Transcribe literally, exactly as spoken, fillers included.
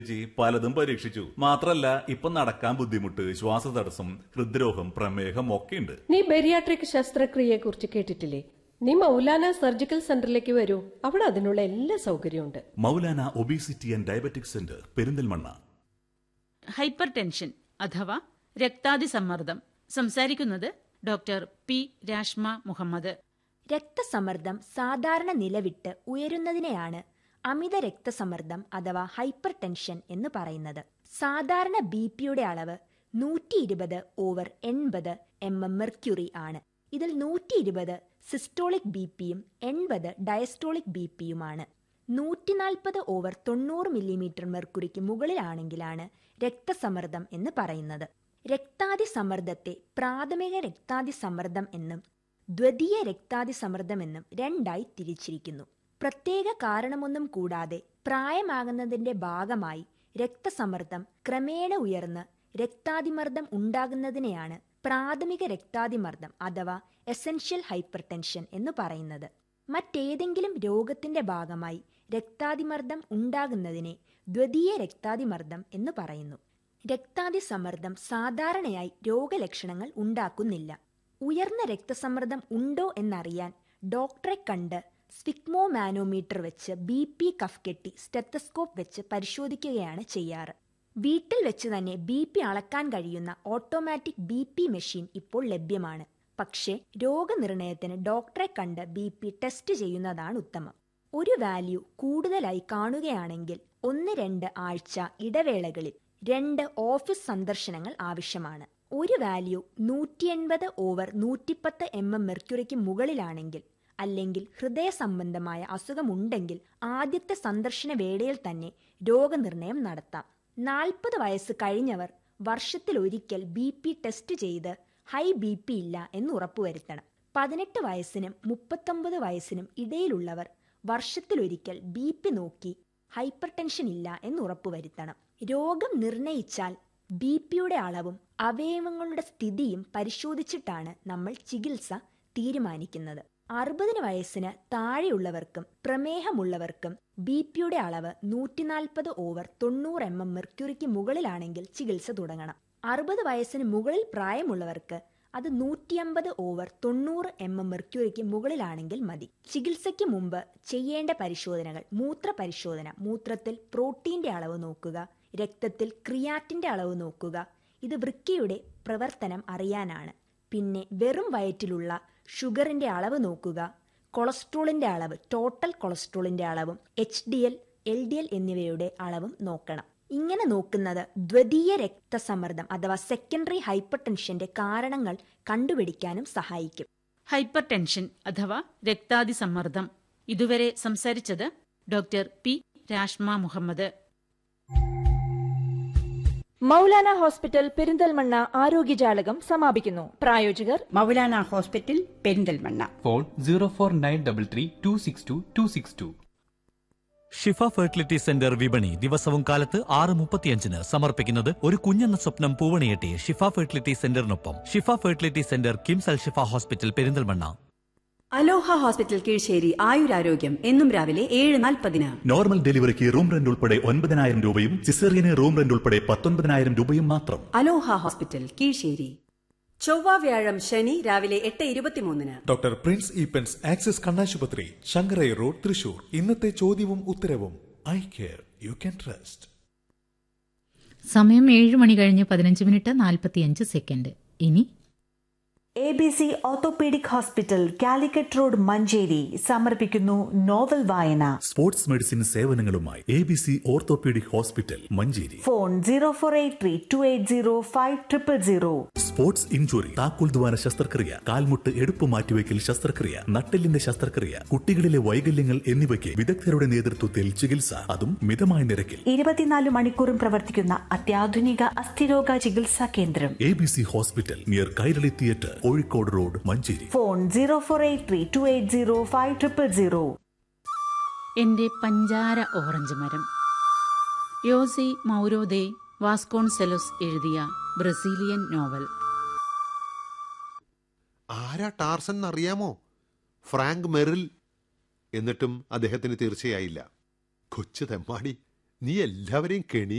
പലതും പരീക്ഷിച്ചു. മാത്രല്ല ഇപ്പൊ നടക്കാൻ ബുദ്ധിമുട്ട്, ശ്വാസതടസ്സം, ഹൃദ്രോഗം, പ്രമേഹം ഒക്കെ ഉണ്ട്. നീ ബെരിയാട്രിക് ശസ്ത്രക്രിയയെ കുറിച്ച് കേട്ടിട്ടില്ലേ? നീ മൗലാന സർജിക്കൽ സെന്ററിലേക്ക് വരൂ. അവിടെ അതിനുള്ള എല്ലാ സൗകര്യമുണ്ട്. Maulana obesity and diabetic centre, Perinthalmanna. Hyper tension അഥവാ രക്താതിസമ്മർദ്ദം. സംസാരിക്കുന്നത് ഡോക്ടർ പി രാഷ്മ മുഹമ്മദ്. രക്തസമ്മർദ്ദം സാധാരണ നിലവിട്ട് ഉയരുന്നതിനെയാണ് അമിത രക്തസമ്മർദ്ദം അഥവാ ഹൈപ്പർ ടെൻഷൻ എന്ന് പറയുന്നത്. സാധാരണ ബി പിയുടെ അളവ് നൂറ്റി ഇരുപത് ഓവർ എൺപത് എം എം മെർക്യൂറി ആണ്. ഇതിൽ നൂറ്റി ഇരുപത് സിസ്റ്റോളിക് ബി പിയും എൺപത് ഡയസ്റ്റോളിക് ബി പിയുമാണ്. നൂറ്റി നാൽപ്പത് ഓവർ തൊണ്ണൂറ് മില്ലിമീറ്റർ മെർക്കുറിക്ക് മുകളിലാണെങ്കിലാണ് രക്തസമ്മർദ്ദം എന്ന് പറയുന്നത്. രക്താതിസമ്മർദ്ദത്തെ പ്രാഥമിക രക്താതിസമ്മർദ്ദം എന്നും ദ്വിതീയ രക്താതിസമ്മർദ്ദമെന്നും രണ്ടായി തിരിച്ചിരിക്കുന്നു. പ്രത്യേക കാരണമൊന്നും കൂടാതെ പ്രായമാകുന്നതിന്റെ ഭാഗമായി രക്തസമ്മർദ്ദം ക്രമേണ ഉയർന്ന് രക്താതിമർദ്ദം ഉണ്ടാകുന്നതിനെയാണ് പ്രാഥമിക രക്താതിമർദ്ദം അഥവാ എസൻഷ്യൽ ഹൈപ്പർ ടെൻഷൻ എന്ന് പറയുന്നത്. മറ്റേതെങ്കിലും രോഗത്തിന്റെ ഭാഗമായി രക്താതിമർദ്ദം ഉണ്ടാകുന്നതിനെ ദ്വിതീയ രക്താതിമർദ്ദം എന്ന് പറയുന്നു. രക്താതിസമ്മർദ്ദം സാധാരണയായി രോഗലക്ഷണങ്ങൾ ഉണ്ടാക്കുന്നില്ല. ഉയർന്ന രക്തസമ്മർദ്ദം ഉണ്ടോ എന്നറിയാൻ ഡോക്ടറെ കണ്ട് സ്ഫിഗ്മോ മാനോമീറ്റർ വെച്ച് ബി പി കഫ് കെട്ടി സ്റ്റെത്തസ്കോപ്പ് വെച്ച് പരിശോധിക്കുകയാണ് ചെയ്യാറ്. വീട്ടിൽ വെച്ച് തന്നെ ബി പി അളക്കാൻ കഴിയുന്ന ഓട്ടോമാറ്റിക് ബി പി മെഷീൻ ഇപ്പോൾ ലഭ്യമാണ്. പക്ഷേ രോഗനിർണയത്തിന് ഡോക്ടറെ കണ്ട് ബി പി ടെസ്റ്റ് ചെയ്യുന്നതാണ് ഉത്തമം. ഒരു വാല്യൂ കൂടുതലായി കാണുകയാണെങ്കിൽ ഒന്ന് രണ്ട് ആഴ്ച ഇടവേളകളിൽ രണ്ട് ഓഫീസ് സന്ദർശനങ്ങൾ ആവശ്യമാണ്. ഒരു വാല്യൂ നൂറ്റി എൺപത് ഓവർ നൂറ്റിപ്പത്ത് എം എം മെർക്യൂറിക്ക് മുകളിലാണെങ്കിൽ അല്ലെങ്കിൽ ഹൃദയ സംബന്ധമായ അസുഖമുണ്ടെങ്കിൽ ആദ്യത്തെ സന്ദർശന വേളയിൽ തന്നെ രോഗനിർണയം നടത്താം. നാൽപ്പത് വയസ്സ് കഴിഞ്ഞവർ വർഷത്തിലൊരിക്കൽ ബി പി ടെസ്റ്റ് ചെയ്ത് ഹൈ ബി പി ഇല്ല എന്ന് ഉറപ്പുവരുത്തണം. പതിനെട്ട് വയസ്സിനും മുപ്പത്തൊമ്പത് വയസ്സിനും ഇടയിലുള്ളവർ വർഷത്തിലൊരിക്കൽ ബി പി നോക്കി ഹൈപ്പർ ടെൻഷൻ ഇല്ല എന്ന് ഉറപ്പുവരുത്തണം. രോഗം നിർണയിച്ചാൽ ബി പിയുടെ അളവും അവയവങ്ങളുടെ സ്ഥിതിയും പരിശോധിച്ചിട്ടാണ് നമ്മൾ ചികിത്സ തീരുമാനിക്കുന്നത്. അറുപതിന് വയസ്സിന് താഴെയുള്ളവർക്കും പ്രമേഹമുള്ളവർക്കും ബി പിയുടെ അളവ് നൂറ്റി നാൽപ്പത് ഓവർ തൊണ്ണൂറ് എം എം മെർക്യൂറിക്ക് മുകളിലാണെങ്കിൽ ചികിത്സ തുടങ്ങണം. അറുപത് വയസ്സിന് മുകളിൽ പ്രായമുള്ളവർക്ക് അത് നൂറ്റി അമ്പത് ഓവർ തൊണ്ണൂറ് എം എം മെർക്യൂറിക്ക് മുകളിലാണെങ്കിൽ മതി. ചികിത്സയ്ക്ക് മുമ്പ് ചെയ്യേണ്ട പരിശോധനകൾ: മൂത്ര പരിശോധന, മൂത്രത്തിൽ പ്രോട്ടീന്റെ അളവ് നോക്കുക, രക്തത്തിൽ ക്രിയാറ്റിന്റെ അളവ് നോക്കുക. ഇത് വൃക്കയുടെ പ്രവർത്തനം അറിയാനാണ്. പിന്നെ വെറും വയറ്റിലുള്ള ഷുഗറിന്റെ അളവ് നോക്കുക, കൊളസ്ട്രോളിന്റെ അളവ്, ടോട്ടൽ കൊളസ്ട്രോളിന്റെ അളവും H D L, L D L എന്നിവയുടെ അളവും നോക്കണം. ഇങ്ങനെ നോക്കുന്നത് ദ്വിതീയ രക്തസമ്മർദ്ദം അഥവാ സെക്കൻഡറി ഹൈപ്പർ ടെൻഷന്റെ കാരണങ്ങൾ കണ്ടുപിടിക്കാനും സഹായിക്കും. ഹൈപ്പർ ടെൻഷൻ അഥവാ രക്താതിസമ്മർദ്ദം. ഇതുവരെ സംസാരിച്ചത് doctor P Rashma Muhammad. Maulana hospital Perinthalmanna ആരോഗ്യജാലകം സമാപിക്കുന്നു. പ്രായോജകർ Maulana hospital Perinthalmanna. Phone zero four nine double three to six to to six to. Shifa fertility centre വിപണി ദിവസവും കാലത്ത് ആറ് മുപ്പത്തിയഞ്ചിന് സമർപ്പിക്കുന്നത് ഒരു കുഞ്ഞെന്ന സ്വപ്നം പൂവണിയെട്ടി ഷിഫ ഫെർട്ടിലിറ്റി സെന്ററിനൊപ്പം. ഷിഫ ഫെർട്ടിലിറ്റി സെന്റർ കിംസ് അൽ ഷിഫ ഹോസ്പിറ്റൽ പെരിന്തൽമണ്ണ. അലോഹ ഹോസ്പിറ്റൽ കീഴ്ശ്ശേരി ആയുരാരോഗ്യം എന്നും രാവിലെ ഏഴ് നാൽപ്പതിന്. നോർമൽ ഡെലിവറിക്ക് റൂം റെന്റ് ഉൾപ്പെടെ ഒൻപതിനായിരം രൂപയും സിസേറിയന് റൂം റെന്റ് ഉൾപ്പെടെ പത്തൊൻപതിനായിരം രൂപയും മാത്രം. അലോഹ ഹോസ്പിറ്റൽ കീഴ്ശ്ശേരി. ചൊവ്വ വ്യാഴം ശനി രാവിലെ എട്ട് ഇരുപത്തിമൂന്നിന്. ഡോക്ടർ പ്രിൻസ് ഈപ്പൻസ് ആക്സിസ് കണ്ണാശുപത്രി, ശങ്കരൈ റോഡ്, തൃശൂർ. ഇന്നത്തെ ചോദ്യവും ഉത്തരവും. Eye care you can trust. സമയം ഏഴ് മണി കഴിഞ്ഞ് പതിനഞ്ച് മിനിറ്റ് നാൽപ്പത്തിയഞ്ച് സെക്കൻഡ്. ഇനി A B C orthopaedic hospital, Calicut road, Manjeri സമർപ്പിക്കുന്നു നോവൽ വായന. Sports medicine സേവനങ്ങളുമായി A B C orthopaedic hospital, Manjeri. Phone zero four eight three to eight zero five triple zero. Sports injury, താക്കോൽ ദ്വാര ശസ്ത്രക്രിയ, കാൽമുട്ട് എടുപ്പ് മാറ്റിവെക്കൽ ശസ്ത്രക്രിയ, നട്ടെല്ലിന്റെ ശസ്ത്രക്രിയ, കുട്ടികളിലെ വൈകല്യങ്ങൾ എന്നിവയ്ക്ക് വിദഗ്ധരുടെ നേതൃത്വത്തിൽ ചികിത്സ, അതും മിതമായ നിരക്കിൽ. ഇരുപത്തിനാല് മണിക്കൂറും പ്രവർത്തിക്കുന്ന അത്യാധുനിക അസ്ഥിരോഗ ചികിത്സാ കേന്ദ്രം. A B C hospital, near Kairali theatre, Kozhikode road, Manjeri. Phone zero four eight three to eight zero five triple zero. എന്റെ പഞ്ചാര ഓറഞ്ച് മരം. യോസി മൗരോ ദെ വാസ്കോൺസെലോസ് എഴുതിയ ബ്രസീലിയൻ നോവൽ. ആരാ ടാർസൻ എന്നറിയാമോ? Frank Merrill. എന്നിട്ടും അദ്ദേഹത്തിന് തീർച്ചയായില്ല. കൊച്ചു തെമ്മാടി, നീ എല്ലാവരെയും കെണി